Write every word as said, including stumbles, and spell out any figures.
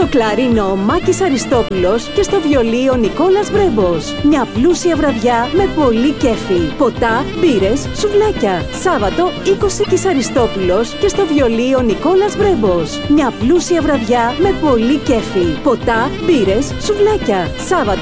κλαρίνο ο Μάκης Αριστόπουλος και στο βιολί ο Νικόλας Μπρέμπος. Μια πλούσια βραδιά με πολύ κέφι. Ποτά, μπύρες, σουβλάκια. Σάββατο είκοσι Μάκης Αριστόπουλος και στο βιολί ο Νικόλας Μπρέμπος. Μια πλούσια βραδιά με πολύ κέφι. Ποτά, μπύρες, σουβλάκια. Σάββατο